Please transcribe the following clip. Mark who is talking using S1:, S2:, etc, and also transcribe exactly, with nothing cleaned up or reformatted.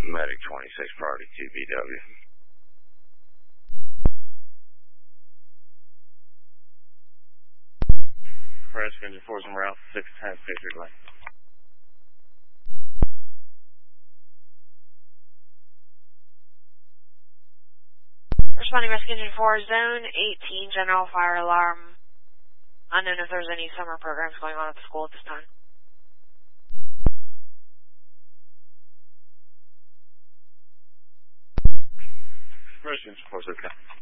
S1: Medic twenty-six, priority two B W.
S2: Rescue engine four is en route, six ten, Patriot Lane.
S3: Responding Rescue Engine four, Zone eighteen, general fire alarm. Unknown if there's any summer programs going on at the school at this time.
S2: Rescue Engine four is okay.